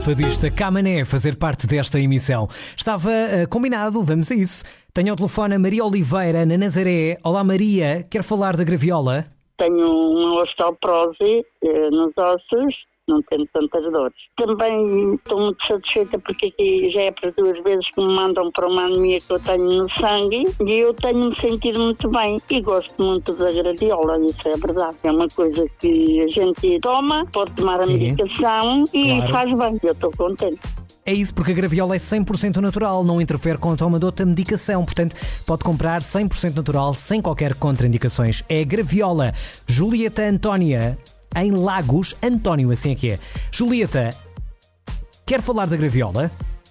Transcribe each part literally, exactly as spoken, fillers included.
Fadista Camané fazer parte desta emissão. Estava uh, combinado, vamos a isso. Tenho ao telefone a Maria Oliveira, na Nazaré. Olá Maria, quer falar da graviola? Tenho uma osteoporose eh, nos ossos, não tenho tantas dores. Também estou muito satisfeita porque aqui já é para duas vezes que me mandam para uma anemia que eu tenho no sangue e eu tenho-me sentido muito bem e gosto muito da graviola, isso é verdade. É uma coisa que a gente toma, pode tomar a Sim, medicação e claro. faz bem, eu estou contente. É isso, porque a graviola é cem por cento natural, não interfere com a toma de outra medicação, portanto pode comprar cem por cento natural, sem qualquer contraindicações. É a graviola. Julieta Antónia, em Lagos, António, assim é que é. Julieta, quer falar da graviola?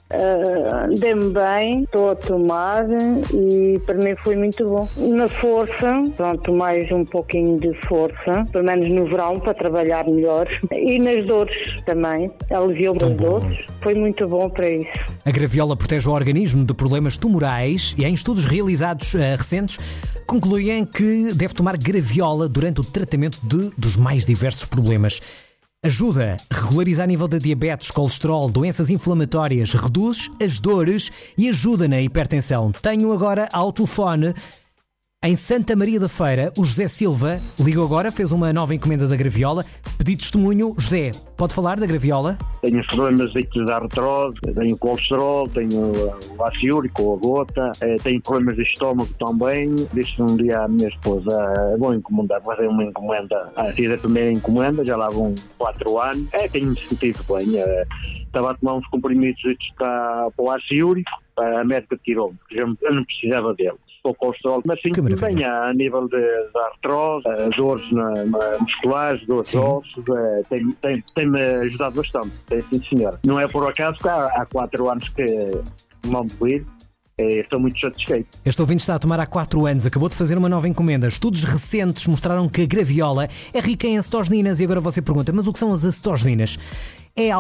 Uh, Dei-me bem, estou a tomar e para mim foi muito bom. Na força, pronto, mais um pouquinho de força, pelo menos no verão, para trabalhar melhor. E nas dores também, aliviou as dores, foi muito bom para isso. A graviola protege o organismo de problemas tumorais e em estudos realizados uh, recentes concluem que deve tomar graviola durante o tratamento de, dos mais diversos problemas. Ajuda a regularizar o nível de diabetes, colesterol, doenças inflamatórias, reduz as dores e ajuda na hipertensão. Tenho agora ao telefone, em Santa Maria da Feira, o José Silva. Ligou agora, fez uma nova encomenda da graviola. Pedi testemunho. José, pode falar da graviola? Tenho problemas de artrose, tenho colesterol, tenho o ácido úrico, a gota, tenho problemas de estômago também. Disse um dia à minha esposa, vou encomendar, vou fazer uma encomenda. Fiz a primeira encomenda, já lá vão quatro anos. É, tenho-me sentido bem. Estava a tomar uns comprimidos para o ácido úrico, a médica tirou-me, porque eu não precisava dele. O colesterol, mas sim, também a nível de, de artrose, dores na, na musculares, dores ossos, é, tem, tem, tem-me ajudado bastante, tem, sim senhora. Não é por acaso que há, há quatro anos que não me fui, é, estou muito satisfeito. Este ouvinte está a tomar há quatro anos, acabou de fazer uma nova encomenda. Estudos recentes mostraram que a graviola é rica em acetosininas e agora você pergunta, mas o que são as acetosininas? É